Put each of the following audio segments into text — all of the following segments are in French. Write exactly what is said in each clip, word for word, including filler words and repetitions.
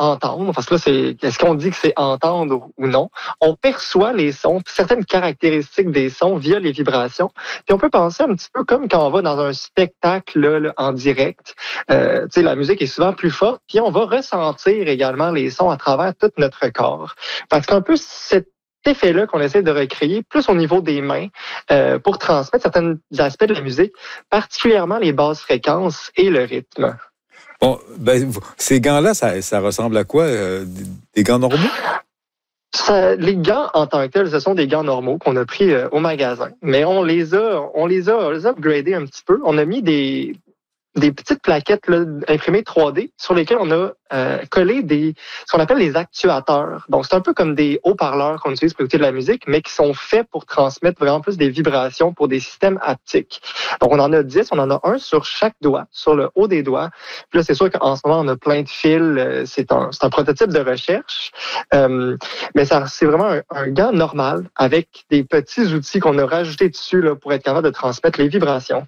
entendre, parce que là, c'est est-ce qu'on dit que c'est entendre ou non? On perçoit les sons, certaines caractéristiques des sons via les vibrations. Puis on peut penser un petit peu comme quand on va dans un spectacle là, là, en direct. Euh, tu sais, la musique est souvent plus forte, puis on va ressentir également les sons à travers tout notre corps. Fait que c'est un peu cet effet-là qu'on essaie de recréer, plus au niveau des mains, euh, pour transmettre certains aspects de la musique, particulièrement les basses fréquences et le rythme. Bon, ben, ces gants-là, ça, ça ressemble à quoi? Euh, des gants normaux? Ça, les gants en tant que tels, ce sont des gants normaux qu'on a pris euh, au magasin. Mais on les a, on les a, on les a upgradés un petit peu. On a mis des, des petites plaquettes là, imprimées trois D sur lesquelles on a euh, collé des ce qu'on appelle les actuateurs. Donc, c'est un peu comme des haut-parleurs qu'on utilise pour écouter de la musique, mais qui sont faits pour transmettre vraiment plus des vibrations pour des systèmes haptiques. Donc, on en a dix, on en a un sur chaque doigt, sur le haut des doigts. Puis là, c'est sûr qu'en ce moment, on a plein de fils. C'est un, c'est un prototype de recherche. Euh, mais ça, c'est vraiment un, un gant normal avec des petits outils qu'on a rajoutés dessus là, pour être capable de transmettre les vibrations.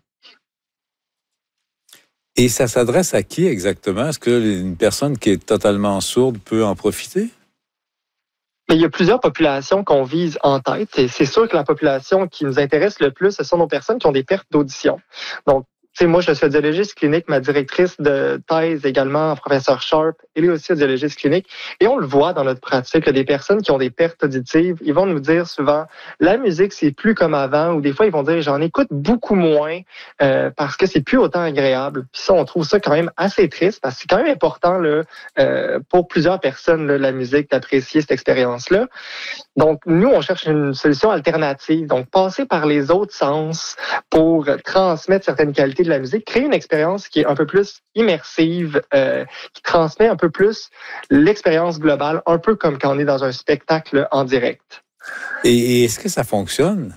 Et ça s'adresse à qui exactement? Est-ce qu'une personne qui est totalement sourde peut en profiter? Mais il y a plusieurs populations qu'on vise en tête. Et c'est sûr que la population qui nous intéresse le plus, ce sont nos personnes qui ont des pertes d'audition. Donc, tu sais, moi, je suis audiologiste clinique, ma directrice de thèse également, professeur Sharp, elle est aussi audiologiste clinique. Et on le voit dans notre pratique, des personnes qui ont des pertes auditives, ils vont nous dire souvent, la musique, c'est plus comme avant, ou des fois, ils vont dire, j'en écoute beaucoup moins euh, parce que c'est plus autant agréable. Puis ça, on trouve ça quand même assez triste, parce que c'est quand même important là, euh, pour plusieurs personnes, là, la musique, d'apprécier cette expérience-là. Donc, nous, on cherche une solution alternative. Donc, passer par les autres sens pour transmettre certaines qualités de la musique, créer une expérience qui est un peu plus immersive, euh, qui transmet un peu plus l'expérience globale, un peu comme quand on est dans un spectacle en direct. Et, et est-ce que ça fonctionne?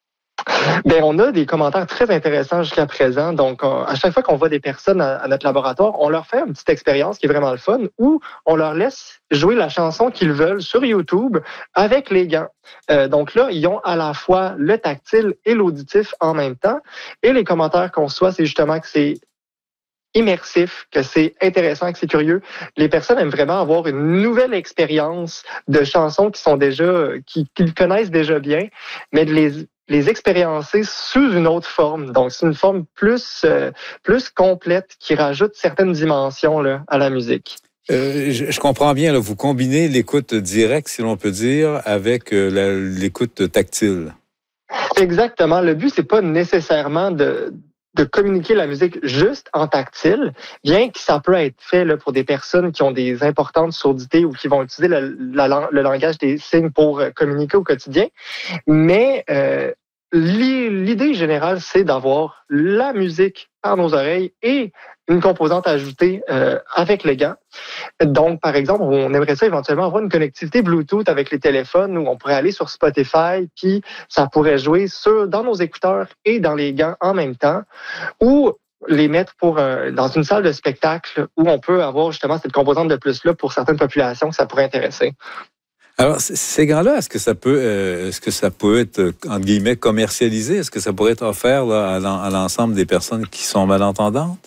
Bien, on a des commentaires très intéressants jusqu'à présent. Donc, on, à chaque fois qu'on voit des personnes à, à notre laboratoire, on leur fait une petite expérience qui est vraiment le fun, où on leur laisse jouer la chanson qu'ils veulent sur YouTube avec les gants. Euh, donc là, ils ont à la fois le tactile et l'auditif en même temps. Et les commentaires qu'on reçoit, c'est justement que c'est immersif, que c'est intéressant, que c'est curieux. Les personnes aiment vraiment avoir une nouvelle expérience de chansons qui sont déjà, qui, qu'ils connaissent déjà bien, mais de les les expériencer sous une autre forme. Donc, c'est une forme plus, euh, plus complète qui rajoute certaines dimensions là, à la musique. Euh, je, je comprends bien, là, vous combinez l'écoute directe, si l'on peut dire, avec euh, la, l'écoute tactile. Exactement. Le but, c'est pas nécessairement de de communiquer la musique juste en tactile, bien que ça peut être fait là, pour des personnes qui ont des importantes sourdités ou qui vont utiliser le, la, le langage des signes pour communiquer au quotidien. Mais euh, l'idée générale, c'est d'avoir la musique par nos oreilles et une composante ajoutée euh, avec les gants. Donc, par exemple, on aimerait ça éventuellement avoir une connectivité Bluetooth avec les téléphones où on pourrait aller sur Spotify, puis ça pourrait jouer sur, dans nos écouteurs et dans les gants en même temps, ou les mettre pour euh, dans une salle de spectacle où on peut avoir justement cette composante de plus-là pour certaines populations que ça pourrait intéresser. Alors, ces gants-là, est-ce que ça peut, euh, est-ce que ça peut être, entre guillemets, commercialisé? Est-ce que ça pourrait être offert là, à l'ensemble des personnes qui sont malentendantes?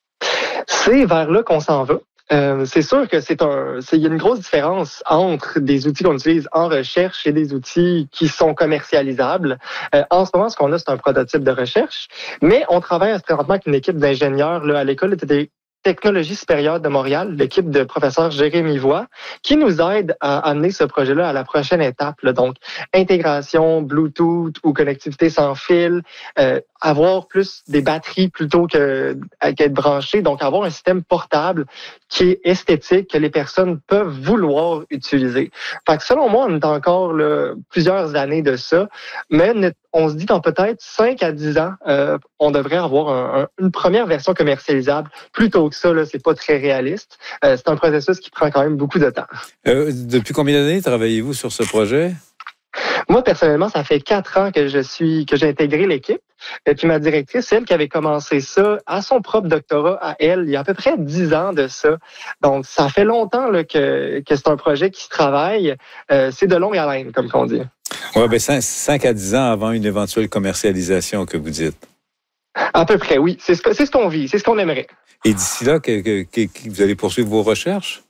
C'est vers là qu'on s'en va. Euh, c'est sûr que c'est un, c'est, il y a une grosse différence entre des outils qu'on utilise en recherche et des outils qui sont commercialisables. Euh, en ce moment, ce qu'on a, c'est un prototype de recherche, mais on travaille présentement avec une équipe d'ingénieurs là, à l'école des Technologie supérieure de Montréal, l'équipe de professeur Jérémy Voix, qui nous aide à amener ce projet-là à la prochaine étape. Là. Donc, intégration, Bluetooth ou connectivité sans fil, euh, avoir plus des batteries plutôt que qu'être branché. Donc, avoir un système portable qui est esthétique, que les personnes peuvent vouloir utiliser. Fait que selon moi, on est encore là, plusieurs années de ça, mais on se dit dans peut-être cinq à dix ans, euh, on devrait avoir un, un, une première version commercialisable. Plutôt que ça, là, c'est pas très réaliste. Euh, c'est un processus qui prend quand même beaucoup de temps. Euh, depuis combien d'années travaillez-vous sur ce projet? Moi, personnellement, ça fait quatre ans que je suis, que j'ai intégré l'équipe. Et puis ma directrice, c'est elle qui avait commencé ça à son propre doctorat à elle, il y a à peu près dix ans de ça. Donc, ça fait longtemps là, que, que c'est un projet qui se travaille. Euh, c'est de longue haleine, comme on dit. Oui, bien cinq à dix ans avant une éventuelle commercialisation, que vous dites. À peu près, oui. C'est ce, que, c'est ce qu'on vit, c'est ce qu'on aimerait. Et d'ici là, que, que, que vous allez poursuivre vos recherches?